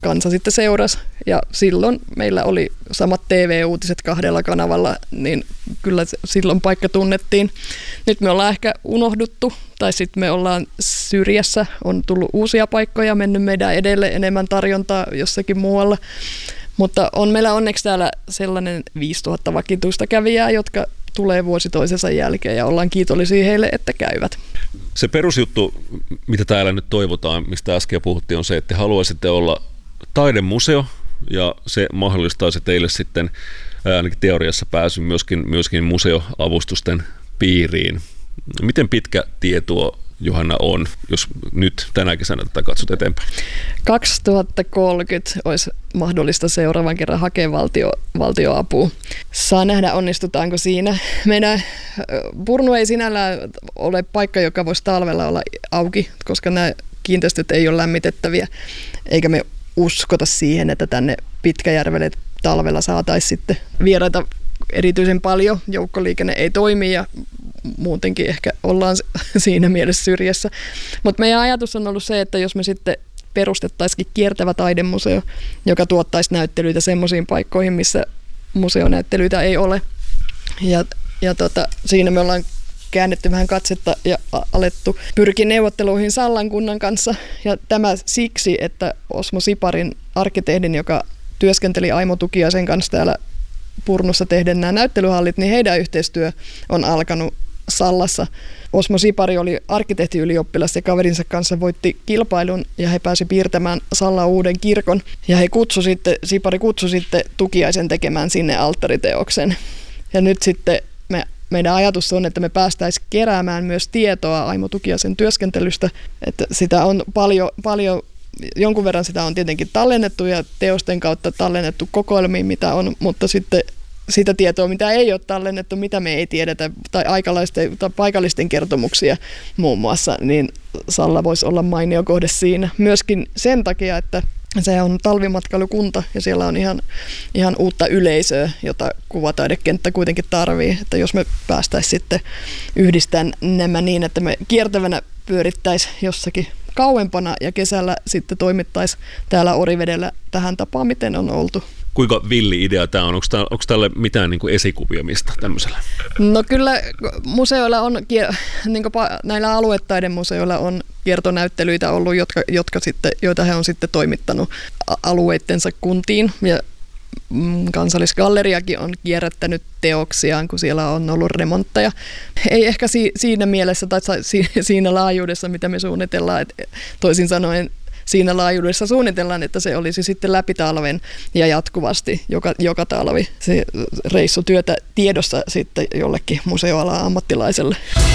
kansa sitten seurasi. Ja silloin meillä oli samat TV-uutiset 2 kanavalla, niin kyllä silloin paikka tunnettiin. Nyt me ollaan ehkä unohduttu, tai sitten me ollaan syrjässä, on tullut uusia paikkoja, mennyt meidän edelle enemmän tarjontaa jossakin muualla. Mutta on meillä onneksi täällä sellainen 5000 vakituista kävijää, jotka tulee vuosi toisensa jälkeen ja ollaan kiitollisia heille, että käyvät. Se perusjuttu, mitä täällä nyt toivotaan, mistä äsken puhuttiin, on se, että te haluaisitte olla taidemuseo ja se mahdollistaisi teille sitten ainakin teoriassa pääsyn myöskin museoavustusten piiriin. Miten pitkä tie tuo, Johanna, on, jos nyt tänä kesänä tätä katsot eteenpäin? 2030 olisi mahdollista seuraavan kerran hakea valtioapua. Saa nähdä, onnistutaanko siinä. Meidän Purnu ei sinällään ole paikka, joka voisi talvella olla auki, koska nämä kiinteistöt ei ole lämmitettäviä, eikä me uskota siihen, että tänne Pitkäjärvelle talvella saataisiin sitten vieraita erityisen paljon. Joukkoliikenne ei toimi ja muutenkin ehkä ollaan siinä mielessä syrjässä. Mutta meidän ajatus on ollut se, että jos me sitten perustettaisiin kiertävä taidemuseo, joka tuottaisi näyttelyitä semmoisiin paikkoihin, missä museonäyttelyitä ei ole. Ja siinä me ollaan käännetty vähän katsetta ja alettu pyrkiä neuvotteluihin Sallan kunnan kanssa. Ja tämä siksi, että Osmo Siparin arkkitehdin, joka työskenteli Aimo Tukiaisen kanssa täällä Purnussa tehden nämä näyttelyhallit, niin heidän yhteistyö on alkanut Sallassa. Osmo Sipari oli arkkitehtiylioppilas ja kaverinsa kanssa voitti kilpailun ja he pääsi piirtämään Sallaan uuden kirkon. Ja Sipari kutsui sitten Tukiaisen tekemään sinne alttariteoksen. Ja nyt sitten meidän ajatus on, että me päästäisiin keräämään myös tietoa Aimo Tukiaisen työskentelystä. Että sitä on paljon, jonkun verran sitä on tietenkin tallennettu ja teosten kautta tallennettu kokoelmiin, mitä on, mutta sitten sitä tietoa, mitä ei ole tallennettu, mitä me ei tiedetä, tai aikalaisten tai paikallisten kertomuksia muun muassa, niin Salla voisi olla mainio kohde siinä. Myöskin sen takia, että se on talvimatkailukunta ja siellä on ihan uutta yleisöä, jota kuvataidekenttä kuitenkin tarvii. Että jos me päästäisiin sitten yhdistämään nämä niin, että me kiertävänä pyörittäisiin jossakin kauempana ja kesällä sitten toimittaisiin täällä Orivedellä tähän tapaan, miten on oltu. Kuinka villi idea tämä on? Onko tälle mitään niin kuin esikuvia mistä tämmöisellä? No kyllä museoilla on, niin kuin näillä aluetaidemuseoilla on kiertonäyttelyitä ollut, joita he on sitten toimittanut alueittensa kuntiin. Ja Kansallisgalleriakin on kierrättänyt teoksiaan, kun siellä on ollut remontteja. Ei ehkä siinä mielessä tai siinä laajuudessa, mitä me suunnitellaan, että toisin sanoen siinä laajuudessa suunnitellaan, että se olisi sitten läpi talven ja jatkuvasti joka talvi se reissutyötä tiedossa sitten jollekin museoalan ammattilaiselle.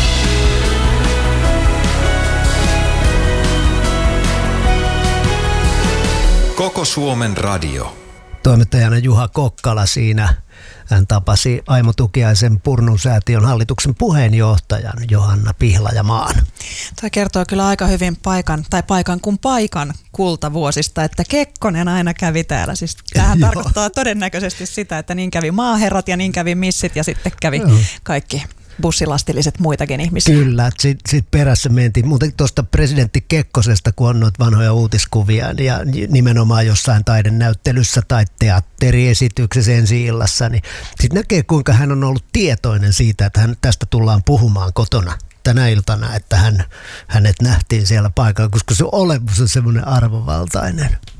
Koko Suomen radio. Toimittajana Juha Kokkala siinä. Hän tapasi Aimo Tukiaisen Purnun-säätiön hallituksen puheenjohtajan Johanna Pihlajamaan. Tämä kertoo kyllä aika hyvin paikan kultavuosista, että Kekkonen aina kävi täällä. Siis tämähän tarkoittaa todennäköisesti sitä, että niin kävi maaherrat ja niin kävi missit ja sitten kävi kaikki bussilastilliset muitakin ihmisiä. Kyllä, sit perässä mentiin. Muuten tuosta presidentti Kekkosesta, kun on noita vanhoja uutiskuvia ja nimenomaan jossain taidenäyttelyssä tai teatteriesityksessä ensi-illassa, niin sitten näkee, kuinka hän on ollut tietoinen siitä, että tästä tullaan puhumaan kotona tänä iltana, että hänet nähtiin siellä paikalla, koska se olemus on semmoinen arvovaltainen.